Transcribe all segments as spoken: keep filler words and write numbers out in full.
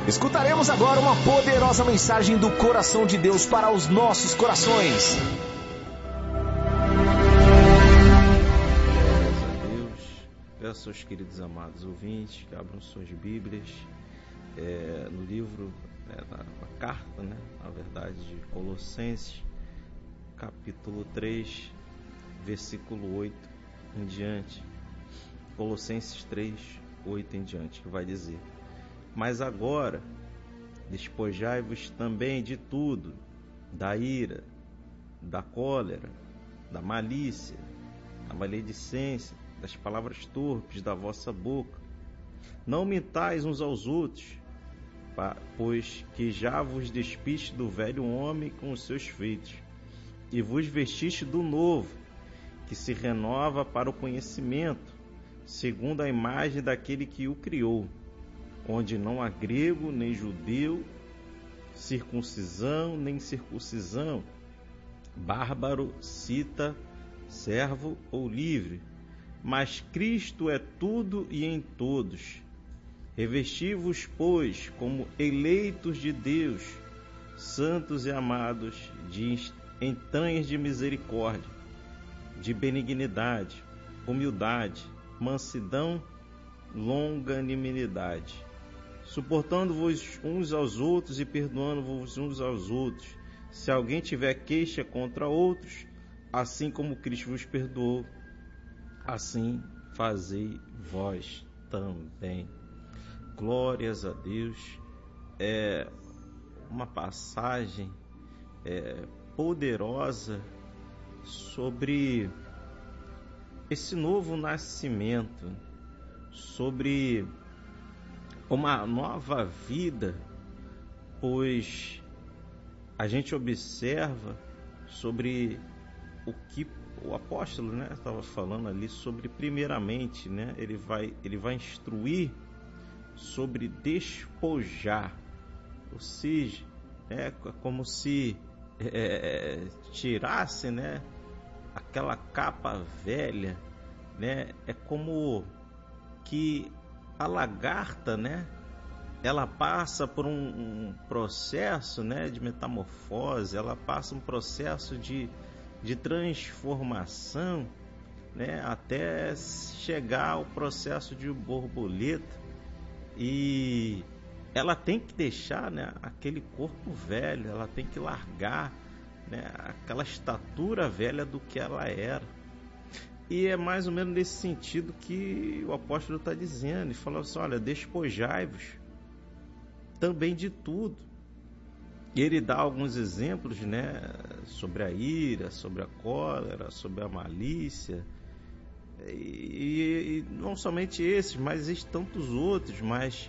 Escutaremos agora uma poderosa mensagem do coração de Deus para os nossos corações. Graças a Deus. Peço aos queridos amados ouvintes que abram suas Bíblias é, no livro, é, na, na carta, né, na verdade, de Colossenses, capítulo três, versículo oito em diante. Colossenses três, oito em diante, que vai dizer: Mas agora, despojai-vos também de tudo, da ira, da cólera, da malícia, da maledicência, das palavras torpes da vossa boca. Não mintais uns aos outros, pois que já vos despiste do velho homem com os seus feitos, e vos vestiste do novo, que se renova para o conhecimento, segundo a imagem daquele que o criou, onde não há grego nem judeu, circuncisão nem circuncisão, bárbaro, cita, servo ou livre, mas Cristo é tudo e em todos. Revesti-vos, pois, como eleitos de Deus, santos e amados, de entranhas de misericórdia, de benignidade, humildade, mansidão, longanimidade, suportando-vos uns aos outros e perdoando-vos uns aos outros, se alguém tiver queixa contra outros, assim como Cristo vos perdoou, assim fazei vós também. Glórias a Deus. É uma passagem é, poderosa sobre esse novo nascimento, sobre uma nova vida, pois a gente observa sobre o que o apóstolo, né, estava falando ali sobre, primeiramente, né, ele vai, ele vai instruir sobre despojar, ou seja, é como se é, tirasse, né, aquela capa velha, né, é como que a lagarta, né, ela passa por um, um processo, né, de metamorfose, ela passa um processo de, de transformação, né, até chegar ao processo de borboleta, e ela tem que deixar, né, aquele corpo velho, ela tem que largar, né, aquela estatura velha do que ela era. E é mais ou menos nesse sentido que o apóstolo está dizendo. Ele fala assim: olha, despojai-vos também de tudo. E ele dá alguns exemplos, né, sobre a ira, sobre a cólera, sobre a malícia. E, e não somente esses, mas existem tantos outros. Mas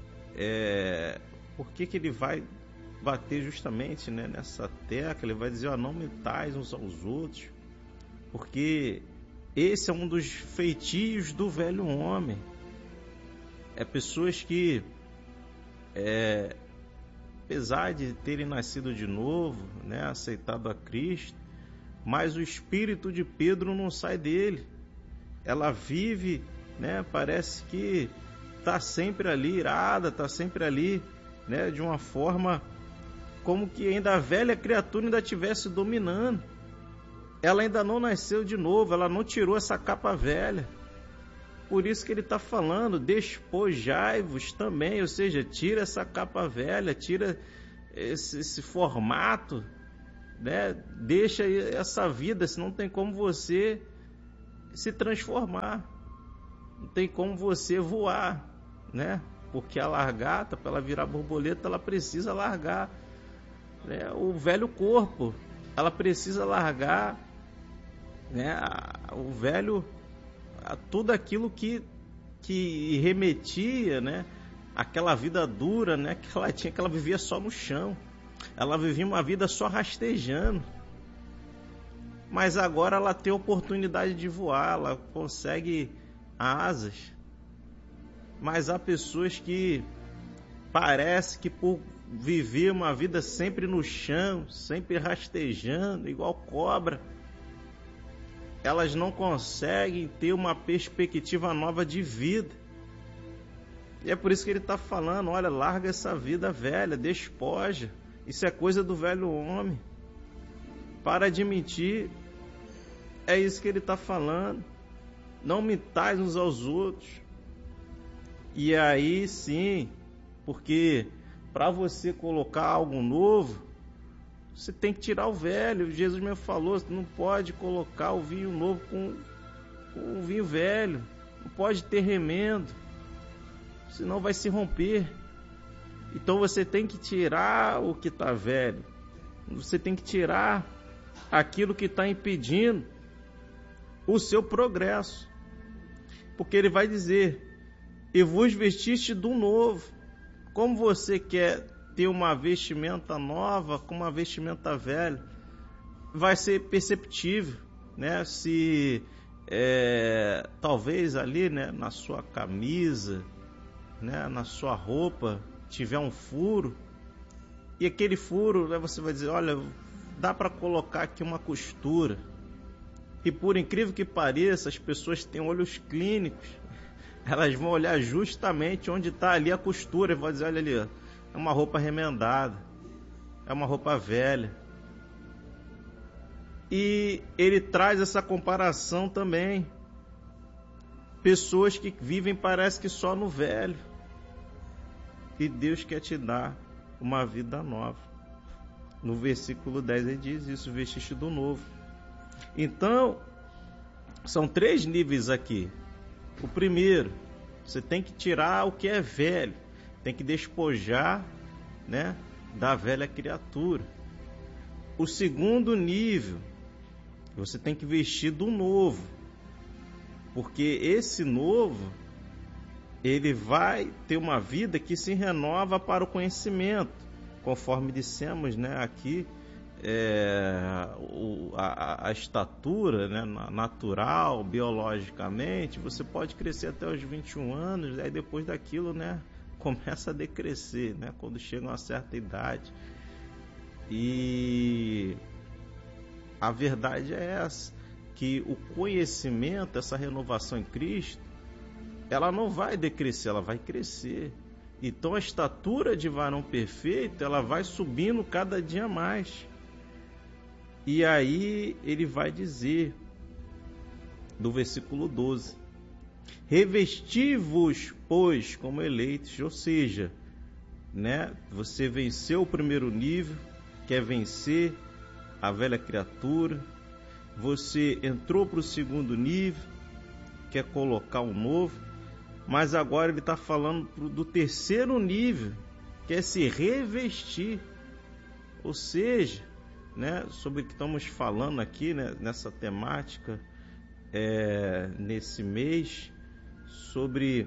é, por que, que ele vai bater justamente, né, nessa tecla? Ele vai dizer: ó, não mentais uns aos outros, porque esse é um dos feitios do velho homem. É pessoas que, é, apesar de terem nascido de novo, né, aceitado a Cristo, mas o espírito de Pedro não sai dele. Ela vive, né, parece que está sempre ali irada, está sempre ali, né, de uma forma como que ainda a velha criatura ainda estivesse dominando. Ela ainda não nasceu de novo, ela não tirou essa capa velha. Por isso que ele está falando: despojai-vos também, ou seja, tira essa capa velha, tira esse, esse formato, né? Deixa essa vida, senão não tem como você se transformar, não tem como você voar, né? Porque a largata, para ela virar borboleta, ela precisa largar, né, o velho corpo, ela precisa largar, né, o velho, tudo aquilo que, que remetia, né, aquela vida dura, né, que ela tinha, que ela vivia só no chão, ela vivia uma vida só rastejando. Mas agora ela tem a oportunidade de voar, ela consegue asas. Mas há pessoas que parece que por viver uma vida sempre no chão, sempre rastejando, igual cobra, elas não conseguem ter uma perspectiva nova de vida. E é por isso que ele está falando, olha, larga essa vida velha, despoja. Isso é coisa do velho homem. Para de mentir. É isso que ele está falando. Não mintais uns aos outros. E aí sim, porque para você colocar algo novo, você tem que tirar o velho. Jesus me falou, você não pode colocar o vinho novo com, com o vinho velho. Não pode ter remendo, senão vai se romper. Então você tem que tirar o que está velho. Você tem que tirar aquilo que está impedindo o seu progresso. Porque ele vai dizer, e vos vestiste do novo. Como você quer ter uma vestimenta nova com uma vestimenta velha, vai ser perceptível, né? Se é, talvez ali, né, na sua camisa, né, na sua roupa tiver um furo, e aquele furo, né, você vai dizer, olha, dá para colocar aqui uma costura. E por incrível que pareça, as pessoas têm olhos clínicos, elas vão olhar justamente onde está ali a costura e vão dizer, olha ali, ó, é uma roupa remendada, é uma roupa velha. E ele traz essa comparação também. Pessoas que vivem parece que só no velho. E Deus quer te dar uma vida nova. No versículo dez ele diz isso, vestiste do novo. Então, são três níveis aqui. O primeiro, você tem que tirar o que é velho. Tem que despojar, né, da velha criatura. O segundo nível, você tem que vestir do novo. Porque esse novo, ele vai ter uma vida que se renova para o conhecimento. Conforme dissemos, né, aqui, é, o, a, a estatura, né, natural, biologicamente, você pode crescer até os vinte e um anos, aí depois daquilo, né, começa a decrescer, né, quando chega a uma certa idade. E a verdade é essa, que o conhecimento, essa renovação em Cristo, ela não vai decrescer, ela vai crescer. Então a estatura de varão perfeito, ela vai subindo cada dia mais. E aí ele vai dizer, do versículo doze, revesti-vos, pois, como eleitos, ou seja, né, você venceu o primeiro nível, quer vencer a velha criatura, você entrou para o segundo nível, quer colocar um novo, mas agora ele está falando do terceiro nível, que é se revestir, ou seja, né, sobre o que estamos falando aqui, né, nessa temática, é, nesse mês, sobre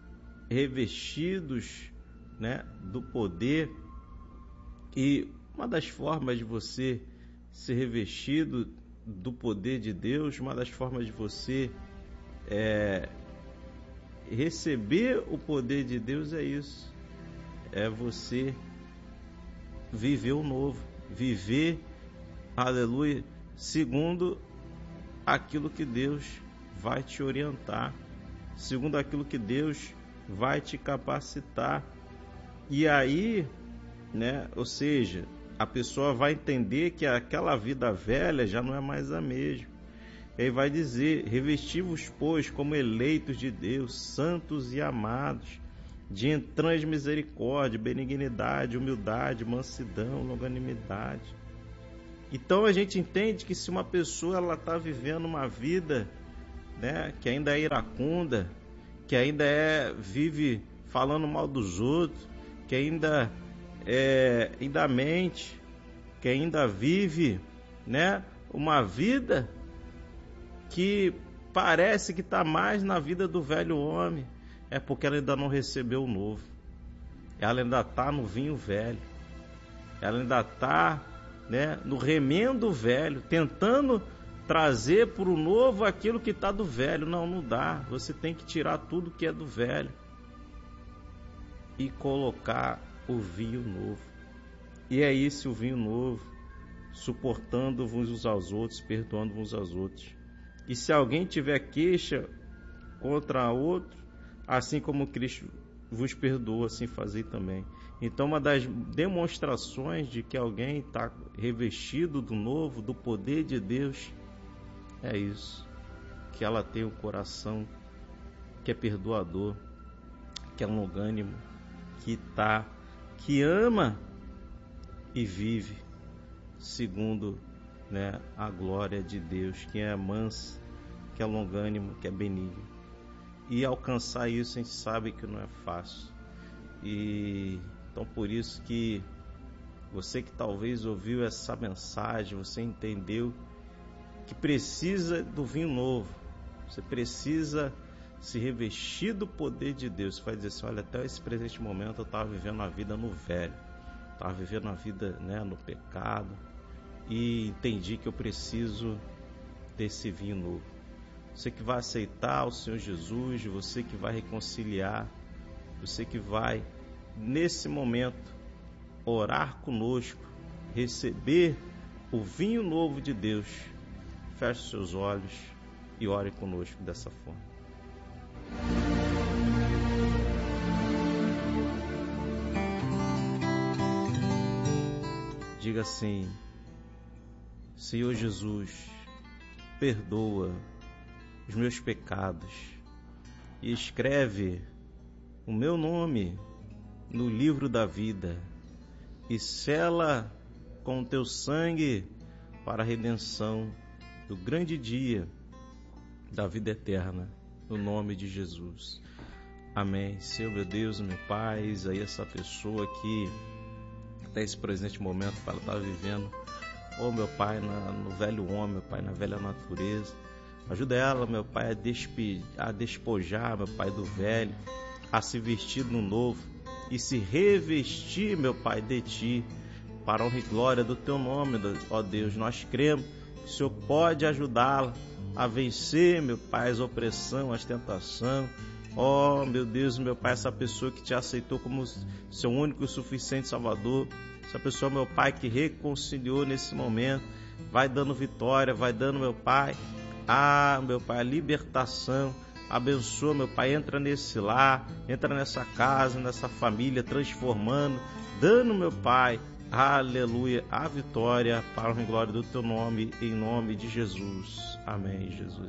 revestidos, né, do poder. E uma das formas de você ser revestido do poder de Deus, uma das formas de você é, receber o poder de Deus é isso, é você viver o novo, viver, aleluia, segundo aquilo que Deus vai te orientar, segundo aquilo que Deus vai te capacitar. E aí, né, ou seja, a pessoa vai entender que aquela vida velha já não é mais a mesma. Ele vai dizer, revesti-vos, pois, como eleitos de Deus, santos e amados, de entranhas misericórdia, benignidade, humildade, mansidão, longanimidade. Então a gente entende que se uma pessoa ela está vivendo uma vida, né, que ainda é iracunda, que ainda é, vive falando mal dos outros, que ainda é, ainda mente, que ainda vive, né, uma vida que parece que está mais na vida do velho homem, é porque ela ainda não recebeu o novo. Ela ainda está no vinho velho. Ela ainda está, né, no remendo velho, tentando trazer para o novo aquilo que está do velho. Não, não dá. Você tem que tirar tudo que é do velho e colocar o vinho novo. E é esse o vinho novo, suportando-vos uns aos outros, perdoando-vos aos outros. E se alguém tiver queixa contra outro, assim como Cristo vos perdoa, assim fazei também. Então, uma das demonstrações de que alguém está revestido do novo, do poder de Deus, é isso, que ela tem um coração que é perdoador, que é longânimo, que tá, que ama e vive segundo, né, a glória de Deus, que é manso, que é longânimo, que é benigno. E alcançar isso a gente sabe que não é fácil. E então por isso que você que talvez ouviu essa mensagem, você entendeu que precisa do vinho novo, você precisa se revestir do poder de Deus. Você vai dizer assim, olha, até esse presente momento eu estava vivendo a vida no velho, estava vivendo a vida, né, no pecado, e entendi que eu preciso desse vinho novo. Você que vai aceitar o Senhor Jesus, você que vai reconciliar, você que vai, nesse momento, orar conosco, receber o vinho novo de Deus, feche seus olhos e ore conosco dessa forma. Diga assim, Senhor Jesus, perdoa os meus pecados e escreve o meu nome no livro da vida e sela com o teu sangue para a redenção do grande dia da vida eterna, no nome de Jesus. Amém. Senhor, meu Deus, meu Pai, aí essa pessoa que até esse presente momento ela está vivendo, oh meu Pai, na, no velho homem, meu Pai, na velha natureza. Ajuda ela, meu Pai, a, despe, a despojar, meu Pai, do velho, a se vestir no novo e se revestir, meu Pai, de Ti, para a honra e glória do Teu nome, ó Deus. Nós cremos que o Senhor pode ajudá-la a vencer, meu Pai, as opressões, as tentações. Ó, meu Deus, meu Pai, essa pessoa que Te aceitou como Seu único e suficiente Salvador, essa pessoa, meu Pai, que reconciliou nesse momento, vai dando vitória, vai dando, meu Pai, ah, meu Pai, a libertação. Abençoa, meu Pai, entra nesse lar, entra nessa casa, nessa família, transformando, dando, meu Pai, aleluia, a vitória para a glória do Teu nome, em nome de Jesus. Amém, Jesus.